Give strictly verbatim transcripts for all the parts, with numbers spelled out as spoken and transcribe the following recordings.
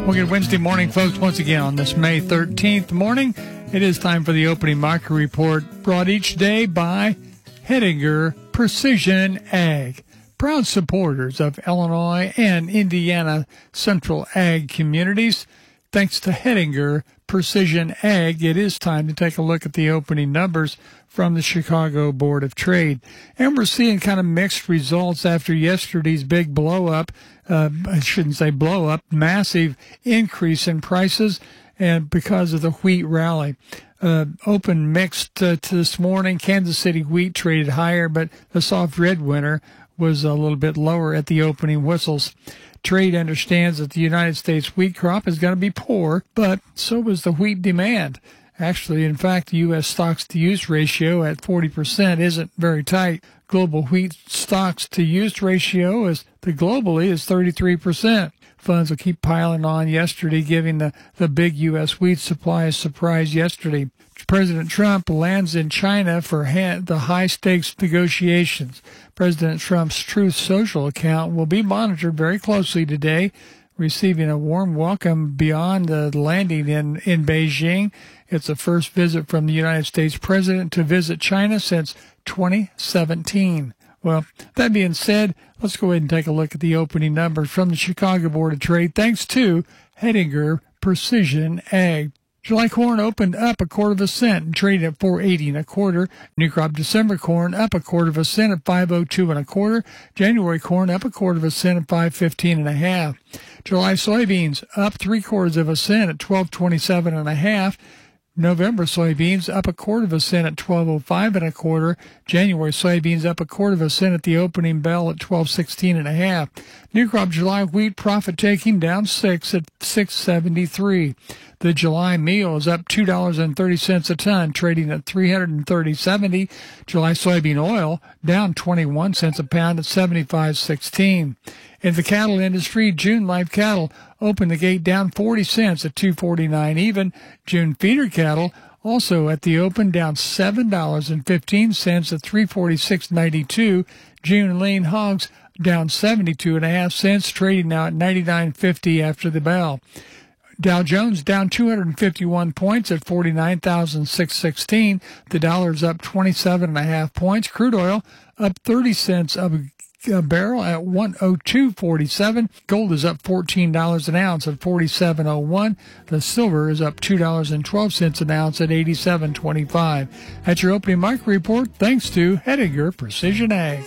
Well, good Wednesday morning, folks. Once again, on this May thirteenth morning, it is time for the opening market report, brought each day by Hettinger Precision Ag, proud supporters of Illinois and Indiana Central Ag communities. Thanks to Hettinger Precision Ag, it is time to take a look at the opening numbers from the Chicago Board of Trade. And we're seeing kind of mixed results after yesterday's big blow-up. Uh, I shouldn't say blow-up, massive increase in prices, and because of the wheat rally. Uh, open mixed uh, to this morning. Kansas City wheat traded higher, but the soft red winter was a little bit lower at the opening whistles. Trade understands that the United States wheat crop is going to be poor, but so is the wheat demand. Actually, in fact, the U S stocks-to-use ratio at forty percent isn't very tight. Global wheat stocks-to-use ratio is the globally is thirty-three percent. Funds will keep piling on yesterday, giving the, the big U S wheat supply a surprise yesterday. President Trump lands in China for ha- the high-stakes negotiations. President Trump's Truth Social account will be monitored very closely today, receiving a warm welcome beyond the landing in, in Beijing. It's the first visit from the United States president to visit China since twenty seventeen. Well, that being said, let's go ahead and take a look at the opening numbers from the Chicago Board of Trade, thanks to Hettinger Precision Ag. July corn opened up a quarter of a cent and traded at four eighty and a quarter. New crop December corn up a quarter of a cent at five oh two and a quarter. January corn up a quarter of a cent at five fifteen and a half. July soybeans up three quarters of a cent at twelve twenty-seven and a half. November soybeans up a quarter of a cent at twelve oh five and a quarter. January soybeans up a quarter of a cent at the opening bell at twelve sixteen and a half. New crop July wheat profit taking down six at six seventy-three. The July meal is up two dollars and thirty cents a ton, trading at three hundred thirty seventy. July soybean oil down twenty-one cents a pound at seventy-five sixteen. In the cattle industry, June live cattle opened the gate down forty cents at two forty-nine even. June feeder cattle also at the open down seven dollars and fifteen cents at three forty-six ninety-two. June lean hogs down seventy-two and a half cents, trading now at ninety-nine fifty after the bell. Dow Jones down two hundred fifty-one points at forty-nine thousand six hundred sixteen. The dollar's up twenty-seven and a half points. Crude oil up thirty cents a a barrel at one oh two forty-seven. Gold is up fourteen dollars an ounce at forty-seven oh one. The silver is up two dollars and twelve cents an ounce at eighty-seven twenty-five. That's your opening market report, thanks to Hettinger Precision Ag.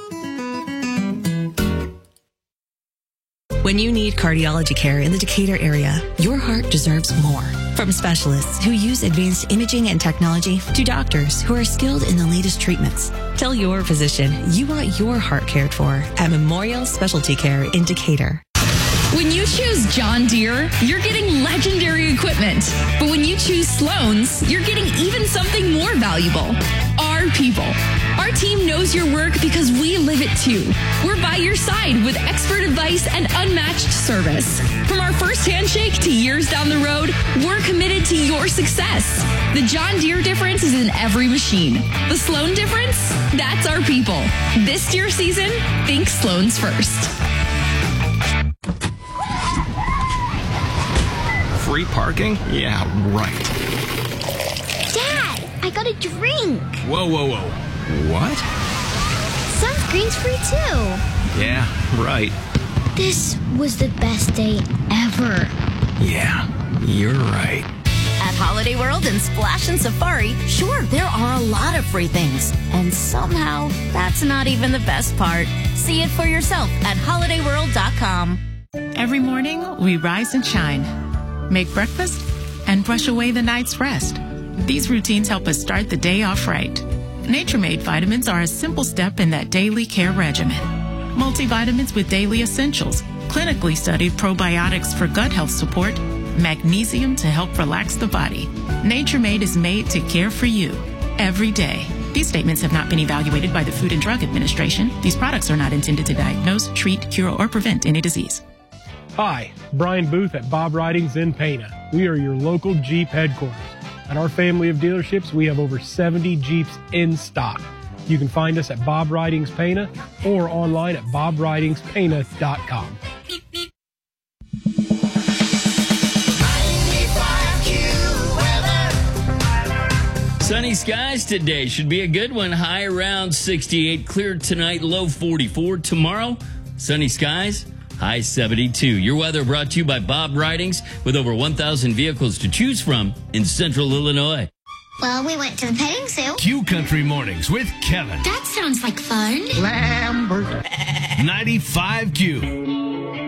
When you need cardiology care in the Decatur area, your heart deserves more. From specialists who use advanced imaging and technology to doctors who are skilled in the latest treatments, tell your physician you want your heart cared for at Memorial Specialty Care in Decatur. When you choose John Deere, you're getting legendary equipment. But when you choose Sloan's, you're getting even something more valuable. Our people. Our team knows your work because we live it too. We're by your side with expert advice and unmatched service. From our first handshake to years down the road, we're committed to your success. The John Deere difference is in every machine. The Sloan difference? That's our people. This Deere season, think Sloan's first. Free parking? Yeah, right. Dad, I got a drink. Whoa, whoa, whoa. What? Sunscreen's free too. Yeah, right. This was the best day ever. Yeah, you're right. At Holiday World and Splash and Safari, sure, there are a lot of free things. And somehow, that's not even the best part. See it for yourself at holiday world dot com. Every morning, we rise and shine, make breakfast, and brush away the night's rest. These routines help us start the day off right. Nature Made vitamins are a simple step in that daily care regimen. Multivitamins with daily essentials, clinically studied probiotics for gut health support, magnesium to help relax the body. Nature Made is made to care for you every day. These statements have not been evaluated by the Food and Drug Administration. These products are not intended to diagnose, treat, cure, or prevent any disease. Hi, Brian Booth at Bob Ridings in Pana. We are your local Jeep headquarters. At our family of dealerships, we have over seventy Jeeps in stock. You can find us at Bob Ridings Pana or online at bob ridings pana dot com. Sunny skies today. Should be a good one. High around sixty-eight. Clear tonight. Low forty-four. Tomorrow, sunny skies. High seventy-two. Your weather brought to you by Bob Ridings with over one thousand vehicles to choose from in central Illinois. Well, we went to the petting zoo. Q Country Mornings with Kevin. That sounds like fun. Lambert. ninety-five Q.